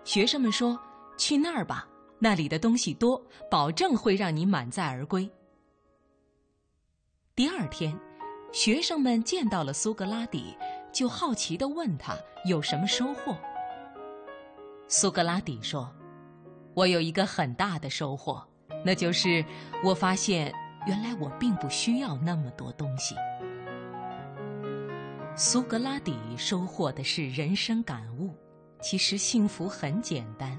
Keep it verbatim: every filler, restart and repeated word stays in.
学生们说：“去那儿吧，那里的东西多，保证会让你满载而归。”第二天，学生们见到了苏格拉底，就好奇地问他有什么收获。苏格拉底说：“我有一个很大的收获，那就是我发现原来我并不需要那么多东西。”苏格拉底收获的是人生感悟，其实幸福很简单，